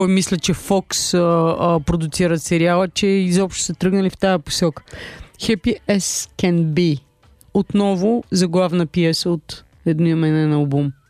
мисля, че Fox продуцират сериала, че изобщо са тръгнали в тази посока. Happy as Can Be. Отново заглавна пиеса от едноименен албум.